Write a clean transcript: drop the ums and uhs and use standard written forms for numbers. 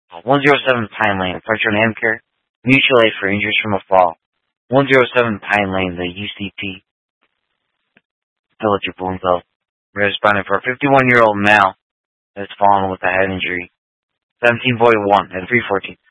107 Pine Lane, Fletcher and Amcare. Mutual aid for injuries from a fall. 107 Pine Lane, the UCP. Village of Bloomfield. We're responding for a 51-year-old male that's fallen with a head injury. 17.1 at 314.